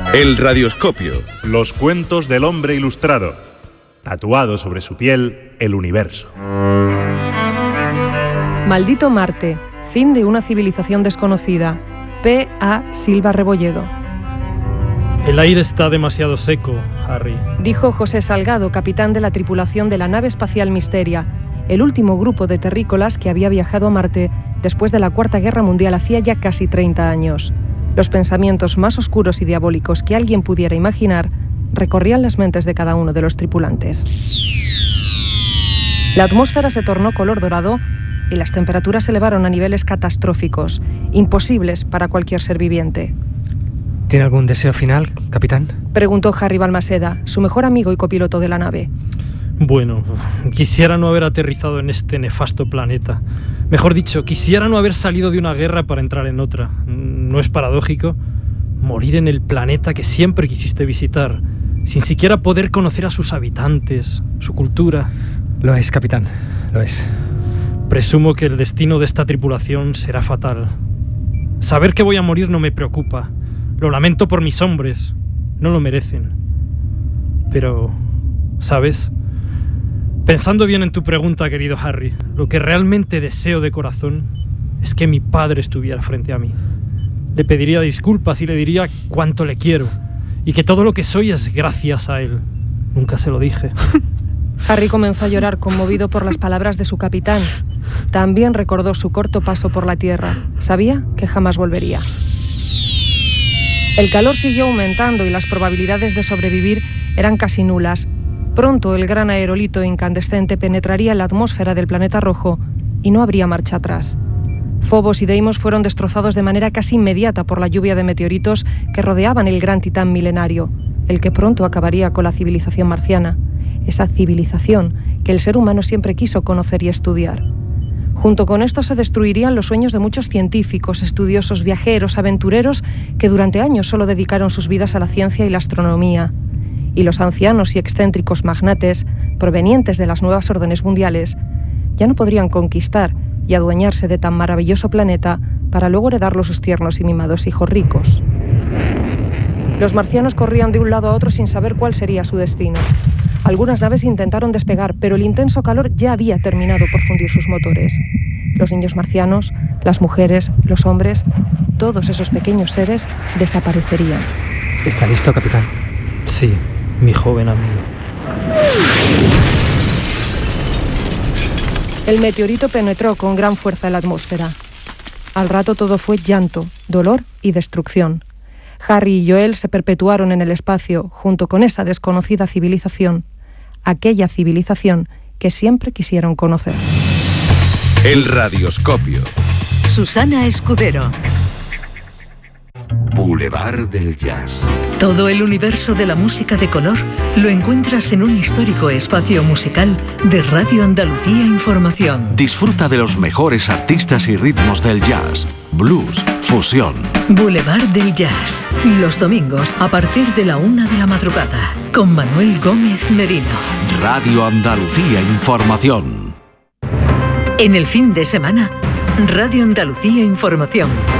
El radioscopio. Los cuentos del hombre ilustrado. Tatuado sobre su piel el universo. Maldito Marte. Fin de una civilización desconocida. P. A. Silva Rebolledo. El aire está demasiado seco, Harry. Dijo José Salgado, capitán de la tripulación de la nave espacial Misteria, el último grupo de terrícolas que había viajado a Marte después de la Cuarta Guerra Mundial hacía ya casi 30 años. Los pensamientos más oscuros y diabólicos que alguien pudiera imaginar recorrían las mentes de cada uno de los tripulantes. La atmósfera se tornó color dorado y las temperaturas se elevaron a niveles catastróficos, imposibles para cualquier ser viviente. ¿Tiene algún deseo final, capitán? Preguntó Harry Balmaseda, su mejor amigo y copiloto de la nave. Bueno, quisiera no haber aterrizado en este nefasto planeta. Mejor dicho, quisiera no haber salido de una guerra para entrar en otra. ¿No es paradójico? Morir en el planeta que siempre quisiste visitar, sin siquiera poder conocer a sus habitantes, su cultura. Lo es, capitán, lo es. Presumo que el destino de esta tripulación será fatal. Saber que voy a morir no me preocupa. Lo lamento por mis hombres. No lo merecen. Pero, ¿sabes? Pensando bien en tu pregunta, querido Harry, lo que realmente deseo de corazón es que mi padre estuviera frente a mí. Le pediría disculpas y le diría cuánto le quiero y que todo lo que soy es gracias a él. Nunca se lo dije. Harry comenzó a llorar conmovido por las palabras de su capitán. También recordó su corto paso por la Tierra. Sabía que jamás volvería. El calor siguió aumentando y las probabilidades de sobrevivir eran casi nulas. Pronto el gran aerolito incandescente penetraría en la atmósfera del planeta rojo y no habría marcha atrás. Phobos y Deimos fueron destrozados de manera casi inmediata por la lluvia de meteoritos que rodeaban el gran titán milenario, el que pronto acabaría con la civilización marciana, esa civilización que el ser humano siempre quiso conocer y estudiar. Junto con esto se destruirían los sueños de muchos científicos, estudiosos, viajeros, aventureros que durante años solo dedicaron sus vidas a la ciencia y la astronomía. Y los ancianos y excéntricos magnates, provenientes de las nuevas órdenes mundiales, ya no podrían conquistar y adueñarse de tan maravilloso planeta para luego heredarlo sus tiernos y mimados hijos ricos. Los marcianos corrían de un lado a otro sin saber cuál sería su destino. Algunas naves intentaron despegar, pero el intenso calor ya había terminado por fundir sus motores. Los niños marcianos, las mujeres, los hombres, todos esos pequeños seres desaparecerían. ¿Está listo, capitán? Sí, mi joven amigo. El meteorito penetró con gran fuerza en la atmósfera. Al rato todo fue llanto, dolor y destrucción. Harry y Joel se perpetuaron en el espacio junto con esa desconocida civilización, aquella civilización que siempre quisieron conocer. El radioscopio. Susana Escudero. Boulevard del Jazz. Todo el universo de la música de color lo encuentras en un histórico espacio musical de Radio Andalucía Información. Disfruta de los mejores artistas y ritmos del jazz, blues, fusión. Boulevard del Jazz. Los domingos a partir de la 1 de la madrugada. Con Manuel Gómez Merino. Radio Andalucía Información. En el fin de semana, Radio Andalucía Información.